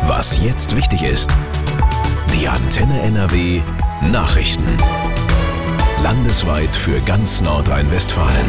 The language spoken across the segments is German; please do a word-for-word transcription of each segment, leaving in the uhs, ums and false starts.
Was jetzt wichtig ist. Die Antenne N R W Nachrichten. Landesweit für ganz Nordrhein-Westfalen.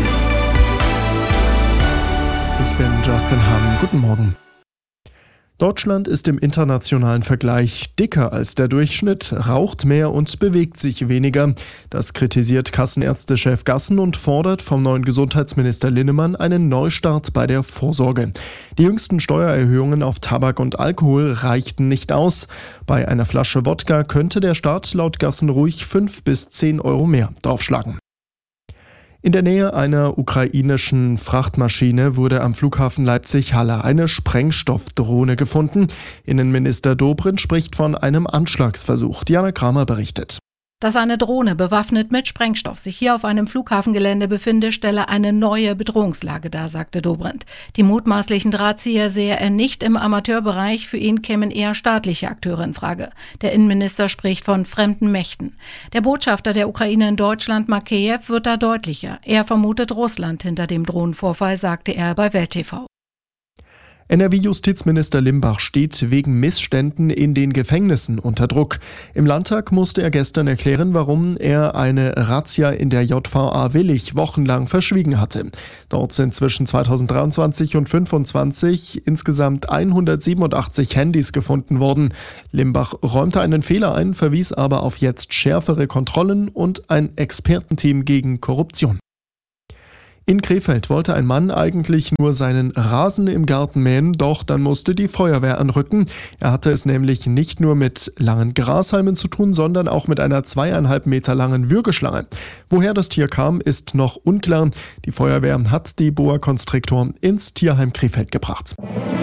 Ich bin Justin Hahn. Guten Morgen. Deutschland ist im internationalen Vergleich dicker als der Durchschnitt, raucht mehr und bewegt sich weniger. Das kritisiert Kassenärztechef Gassen und fordert vom neuen Gesundheitsminister Linnemann einen Neustart bei der Vorsorge. Die jüngsten Steuererhöhungen auf Tabak und Alkohol reichten nicht aus. Bei einer Flasche Wodka könnte der Staat laut Gassen ruhig fünf bis zehn Euro mehr draufschlagen. In der Nähe einer ukrainischen Frachtmaschine wurde am Flughafen Leipzig-Halle eine Sprengstoffdrohne gefunden. Innenminister Dobrindt spricht von einem Anschlagsversuch. Diana Kramer berichtet. Dass eine Drohne bewaffnet mit Sprengstoff sich hier auf einem Flughafengelände befinde, stelle eine neue Bedrohungslage dar, sagte Dobrindt. Die mutmaßlichen Drahtzieher sehe er nicht im Amateurbereich, für ihn kämen eher staatliche Akteure in Frage. Der Innenminister spricht von fremden Mächten. Der Botschafter der Ukraine in Deutschland, Makeyev, wird da deutlicher. Er vermutet Russland hinter dem Drohnenvorfall, sagte er bei Welt T V. N R W-Justizminister Limbach steht wegen Missständen in den Gefängnissen unter Druck. Im Landtag musste er gestern erklären, warum er eine Razzia in der J V A Willich wochenlang verschwiegen hatte. Dort sind zwischen zweitausenddreiundzwanzig und zweitausendfünfundzwanzig insgesamt hundertsiebenundachtzig Handys gefunden worden. Limbach räumte einen Fehler ein, verwies aber auf jetzt schärfere Kontrollen und ein Expertenteam gegen Korruption. In Krefeld wollte ein Mann eigentlich nur seinen Rasen im Garten mähen, doch dann musste die Feuerwehr anrücken. Er hatte es nämlich nicht nur mit langen Grashalmen zu tun, sondern auch mit einer zweieinhalb Meter langen Würgeschlange. Woher das Tier kam, ist noch unklar. Die Feuerwehr hat die Boa Constrictor ins Tierheim Krefeld gebracht.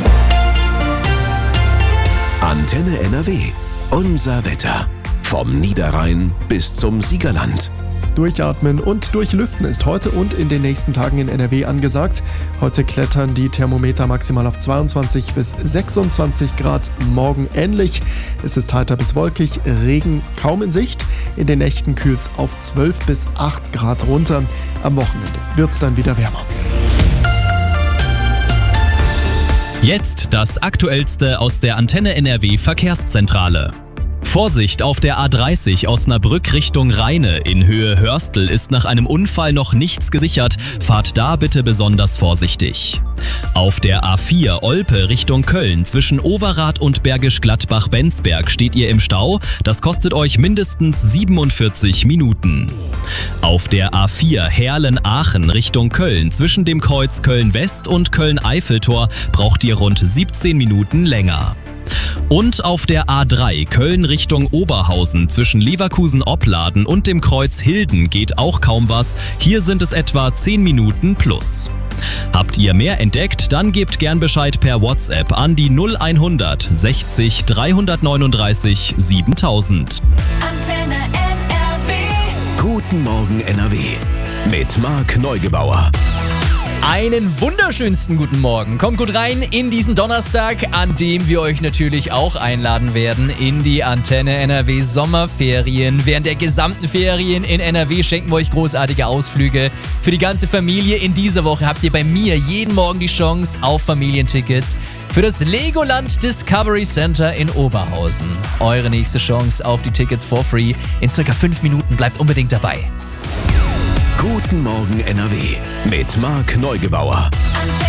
Antenne N R W. Unser Wetter. Vom Niederrhein bis zum Siegerland. Durchatmen und durchlüften ist heute und in den nächsten Tagen in N R W angesagt. Heute klettern die Thermometer maximal auf zweiundzwanzig bis sechsundzwanzig Grad, morgen ähnlich. Es ist heiter bis wolkig, Regen kaum in Sicht. In den Nächten kühlt es auf zwölf bis acht Grad runter. Am Wochenende wird es dann wieder wärmer. Jetzt das Aktuellste aus der Antenne N R W Verkehrszentrale. Vorsicht auf der A dreißig Osnabrück Richtung Rheine. In Höhe Hörstel ist nach einem Unfall noch nichts gesichert. Fahrt da bitte besonders vorsichtig. Auf der A vier Olpe Richtung Köln zwischen Overath und Bergisch Gladbach-Benzberg steht ihr im Stau. Das kostet euch mindestens siebenundvierzig Minuten. Auf der A vier Herlen-Aachen Richtung Köln zwischen dem Kreuz Köln-West und Köln-Eiffeltor braucht ihr rund siebzehn Minuten länger. Und auf der A drei Köln Richtung Oberhausen zwischen Leverkusen-Opladen und dem Kreuz Hilden geht auch kaum was. Hier sind es etwa zehn Minuten plus. Habt ihr mehr entdeckt? Dann gebt gern Bescheid per WhatsApp an die null hundert sechzig dreihundertneununddreißig siebentausend. Antenne N R W. Guten Morgen N R W. Mit Marc Neugebauer. Einen wunderschönsten guten Morgen. Kommt gut rein in diesen Donnerstag, an dem wir euch natürlich auch einladen werden in die Antenne N R W Sommerferien. Während der gesamten Ferien in N R W schenken wir euch großartige Ausflüge für die ganze Familie. In dieser Woche habt ihr bei mir jeden Morgen die Chance auf Familientickets für das Legoland Discovery Center in Oberhausen. Eure nächste Chance auf die Tickets for free in circa fünf Minuten. Bleibt unbedingt dabei. Guten Morgen N R W mit Marc Neugebauer.